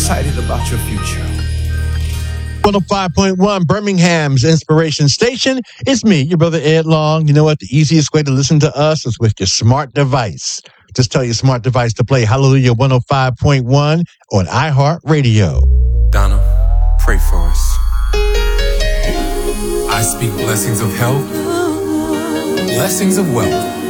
excited about your future. 105.1 Birmingham's Inspiration Station. It's me, your brother Ed Long. You know what? The easiest way to listen to us is with your smart device. Just tell your smart device to play Hallelujah 105.1 on iHeartRadio. Donna, pray for us. I speak blessings of health, blessings of wealth,